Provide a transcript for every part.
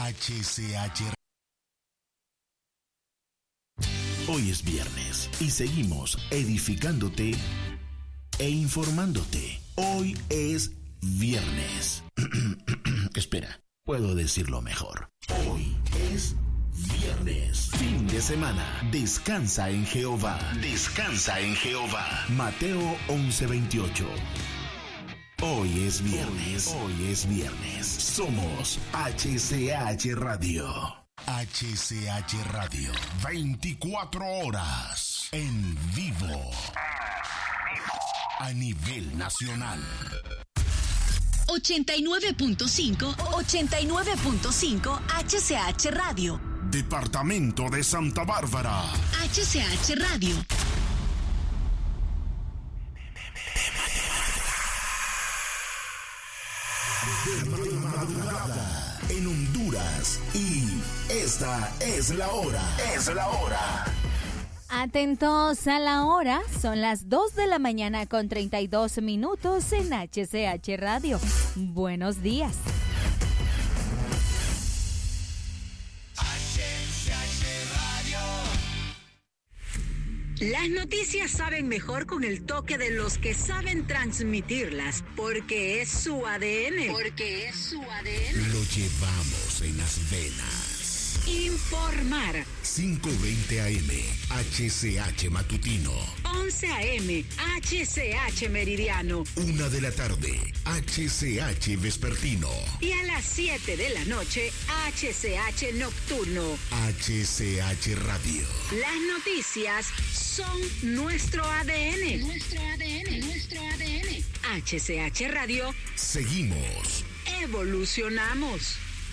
HCH. Hoy es viernes y seguimos edificándote e informándote. Hoy es viernes. Espera, puedo decirlo mejor. Hoy es viernes. Fin de semana. Descansa en Jehová. Descansa en Jehová. Mateo 11:28. Hoy es viernes. Hoy es viernes. Somos HCH Radio. HCH Radio, 24 horas en vivo a nivel nacional. 89.5 HCH Radio. Departamento de Santa Bárbara. HCH Radio. De madrugada en Honduras. Y esta es la hora. Es la hora. Atentos a la hora, son las 2 de la mañana con 32 minutos en HCH Radio. Buenos días. Las noticias saben mejor con el toque de los que saben transmitirlas, porque es su ADN. Porque es su ADN. Lo llevamos en las venas. Informar. 5:20 AM, HCH Matutino. 11 AM, HCH Meridiano. 1 de la tarde, HCH Vespertino. Y a las 7 de la noche, HCH Nocturno. HCH Radio. Las noticias son nuestro ADN. Nuestro ADN, nuestro ADN. HCH Radio. Seguimos. Evolucionamos.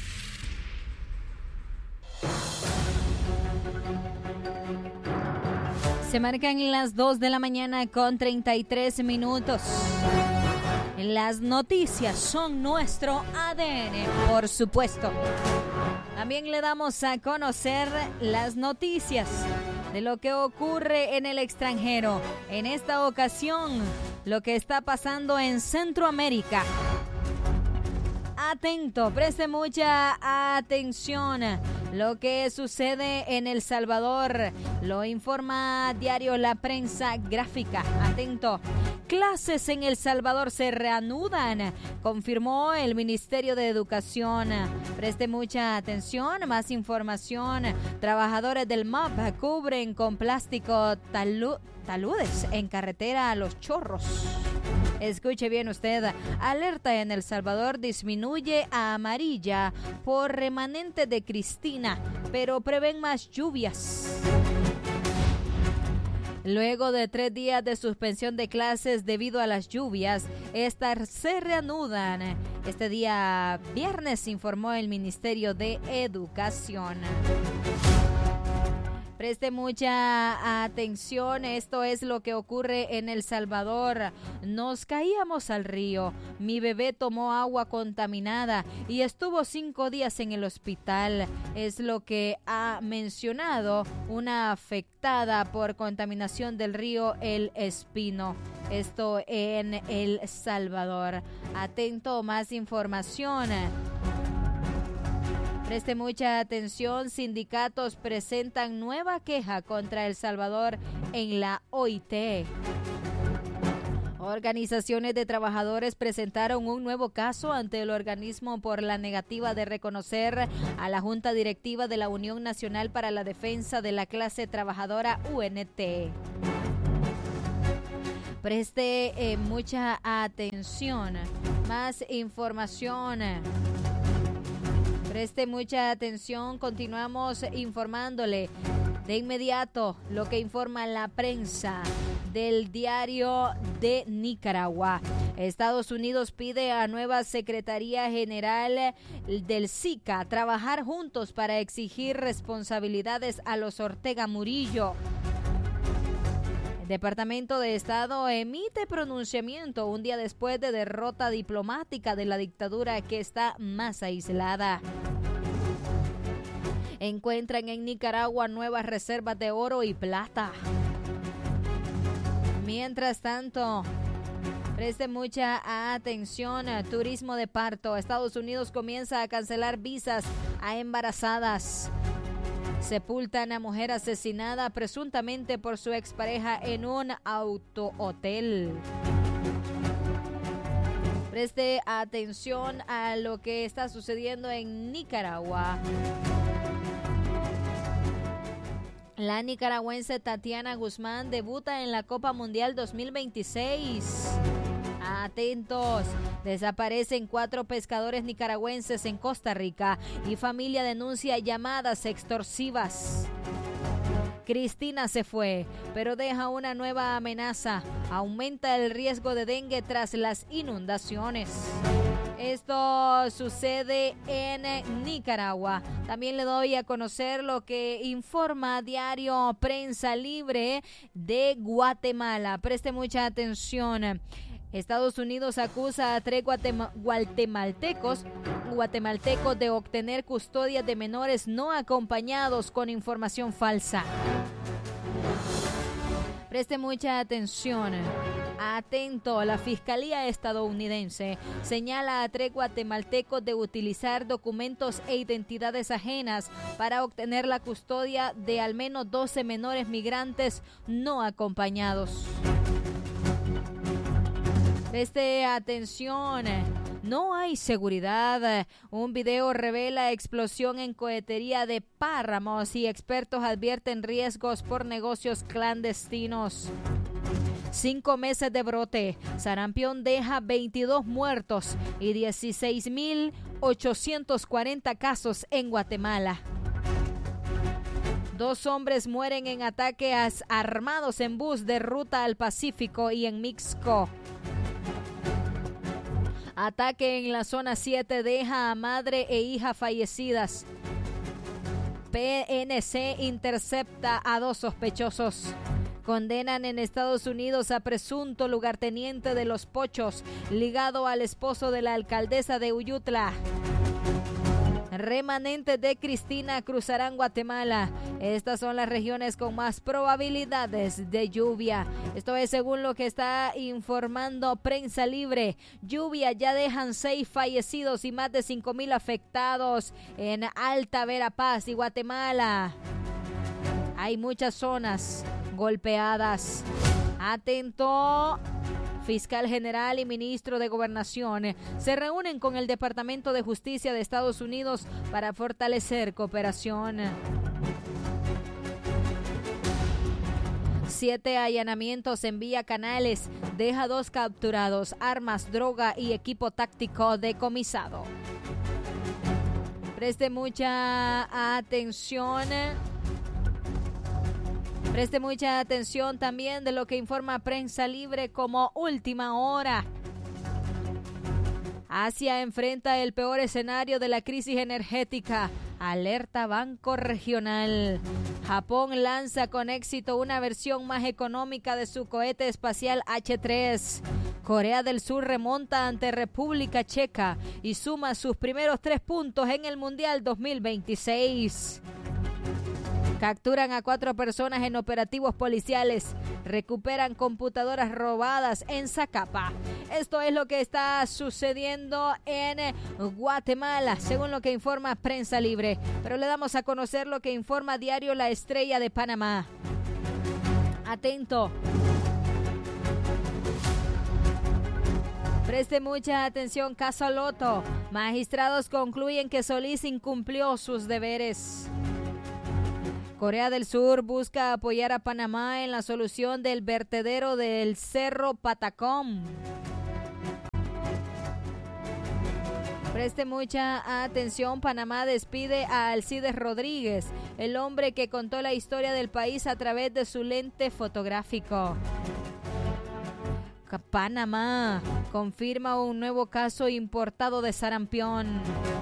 Se marcan las 2 de la mañana con 33 minutos. Las noticias son nuestro ADN, por supuesto. También le damos a conocer las noticias de lo que ocurre en el extranjero. En esta ocasión, lo que está pasando en Centroamérica. Atento, preste mucha atención. Lo que sucede en El Salvador lo informa diario La Prensa Gráfica. Atento. Clases en El Salvador se reanudan, confirmó el Ministerio de Educación. Preste mucha atención, más información. Trabajadores del MAP cubren con plástico taludes en carretera a Los Chorros. Escuche bien usted, alerta en El Salvador disminuye a amarilla por remanente de Cristina, pero prevén más lluvias. Luego de 3 días de suspensión de clases debido a las lluvias, estas se reanudan. Este día viernes, informó el Ministerio de Educación. Preste mucha atención, esto es lo que ocurre en El Salvador. Nos caíamos al río, mi bebé tomó agua contaminada y estuvo 5 días en el hospital. Es lo que ha mencionado una afectada por contaminación del río El Espino. Esto en El Salvador. Atento, más información. Preste mucha atención, sindicatos presentan nueva queja contra El Salvador en la OIT. Organizaciones de trabajadores presentaron un nuevo caso ante el organismo por la negativa de reconocer a la Junta Directiva de la Unión Nacional para la Defensa de la Clase Trabajadora, UNT. Preste mucha atención, más información. Preste mucha atención, continuamos informándole de inmediato lo que informa la prensa del Diario de Nicaragua. Estados Unidos pide a nueva Secretaría General del SICA trabajar juntos para exigir responsabilidades a los Ortega Murillo. El Departamento de Estado emite pronunciamiento un día después de derrota diplomática de la dictadura que está más aislada. Encuentran en Nicaragua nuevas reservas de oro y plata. Mientras tanto, Preste mucha atención. Turismo de parto. Estados Unidos comienza a cancelar visas a embarazadas. Sepultan a mujer asesinada presuntamente por su expareja en un autohotel. Preste atención a lo que está sucediendo en Nicaragua. La nicaragüense Tatiana Guzmán debuta en la Copa Mundial 2026. Atentos, desaparecen 4 pescadores nicaragüenses en Costa Rica y familia denuncia llamadas extorsivas. Cristina se fue, pero deja una nueva amenaza. Aumenta el riesgo de dengue tras las inundaciones. Esto sucede en Nicaragua. También le doy a conocer lo que informa Diario Prensa Libre de Guatemala. Preste mucha atención. Estados Unidos acusa a 3 guatemaltecos de obtener custodia de menores no acompañados con información falsa. Preste mucha atención. Atento, la Fiscalía estadounidense señala a 3 guatemaltecos de utilizar documentos e identidades ajenas para obtener la custodia de al menos 12 menores migrantes no acompañados. Preste atención. No hay seguridad. Un video revela explosión en cohetería de Páramos y expertos advierten riesgos por negocios clandestinos. 5 meses de brote. Sarampión deja 22 muertos y 16.840 casos en Guatemala. 2 hombres mueren en ataques armados en bus de ruta al Pacífico y en Mixco. Ataque en la zona 7 deja a madre e hija fallecidas. PNC intercepta a 2 sospechosos. Condenan en Estados Unidos a presunto lugarteniente de Los Pochos, ligado al esposo de la alcaldesa de Uyutla. Remanentes de Cristina cruzarán Guatemala. Estas son las regiones con más probabilidades de lluvia. Esto es según lo que está informando Prensa Libre. Lluvia ya dejan 6 fallecidos y más de 5,000 afectados en Alta Verapaz y Guatemala. Hay muchas zonas golpeadas. Atento. Fiscal General y Ministro de Gobernación se reúnen con el Departamento de Justicia de Estados Unidos para fortalecer cooperación. 7 allanamientos en Villa Canales, deja 2 capturados, armas, droga y equipo táctico decomisado. Preste mucha atención. Preste mucha atención también de lo que informa Prensa Libre como última hora. Asia enfrenta el peor escenario de la crisis energética. Alerta Banco Regional. Japón lanza con éxito una versión más económica de su cohete espacial H3. Corea del Sur remonta ante República Checa y suma sus primeros 3 puntos en el Mundial 2026. Capturan a 4 personas en operativos policiales. Recuperan computadoras robadas en Zacapa. Esto es lo que está sucediendo en Guatemala, según lo que informa Prensa Libre. Pero le damos a conocer lo que informa Diario La Estrella de Panamá. Atento. Preste mucha atención, caso Loto. Magistrados concluyen que Solís incumplió sus deberes. Corea del Sur busca apoyar a Panamá en la solución del vertedero del Cerro Patacón. Preste mucha atención, Panamá despide a Alcides Rodríguez, el hombre que contó la historia del país a través de su lente fotográfico. Panamá confirma un nuevo caso importado de sarampión.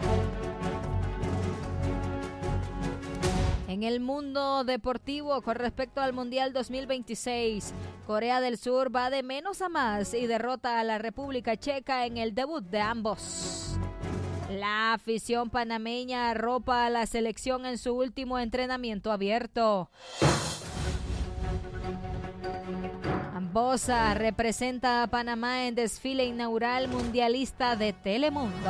En el mundo deportivo, con respecto al Mundial 2026, Corea del Sur va de menos a más y derrota a la República Checa en el debut de ambos. La afición panameña arropa a la selección en su último entrenamiento abierto. Bosa representa a Panamá en desfile inaugural mundialista de Telemundo.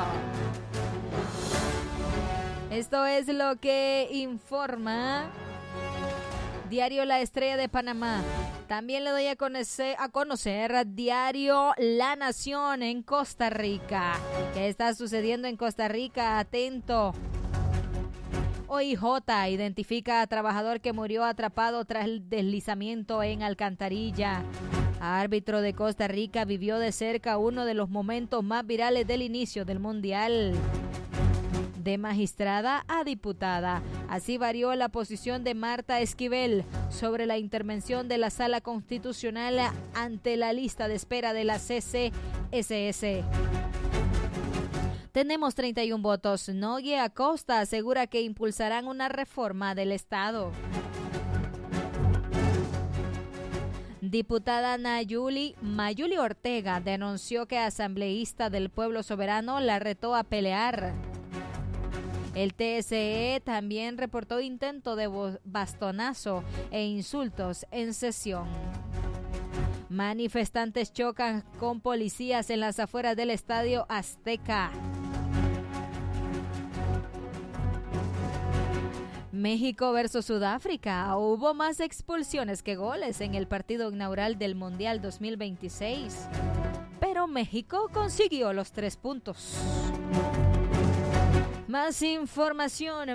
Esto es lo que informa Diario La Estrella de Panamá. También le doy a conocer Diario La Nación en Costa Rica. ¿Qué está sucediendo en Costa Rica? Atento. OIJ identifica a trabajador que murió atrapado tras el deslizamiento en alcantarilla. Árbitro de Costa Rica vivió de cerca uno de los momentos más virales del inicio del Mundial. De magistrada a diputada. Así varió la posición de Marta Esquivel sobre la intervención de la Sala Constitucional ante la lista de espera de la CCSS. Tenemos 31 votos. Nogue Acosta asegura que impulsarán una reforma del Estado. Diputada Mayuli Ortega denunció que asambleísta del Pueblo Soberano la retó a pelear. El TSE también reportó intento de bastonazo e insultos en sesión. Manifestantes chocan con policías en las afueras del Estadio Azteca. México versus Sudáfrica. Hubo más expulsiones que goles en el partido inaugural del Mundial 2026. Pero México consiguió los 3 puntos. Más información,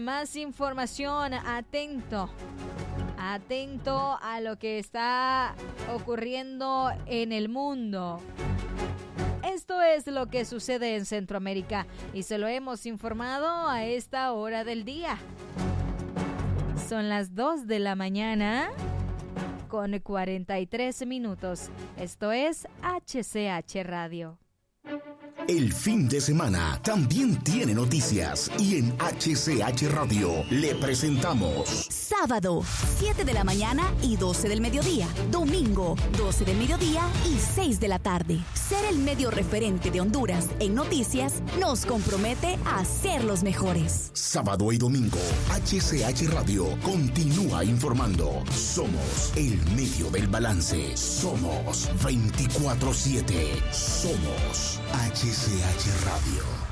atento a lo que está ocurriendo en el mundo. Esto es lo que sucede en Centroamérica y se lo hemos informado a esta hora del día. Son las 2 de la mañana con 43 minutos. Esto es HCH Radio. El fin de semana también tiene noticias y en HCH Radio le presentamos sábado, 7 de la mañana y 12 del mediodía. Domingo, 12 del mediodía y 6 de la tarde. Ser el medio referente de Honduras en noticias nos compromete a ser los mejores. Sábado y domingo, HCH Radio continúa informando. Somos el medio del balance. Somos 24/7. Somos HCH Radio.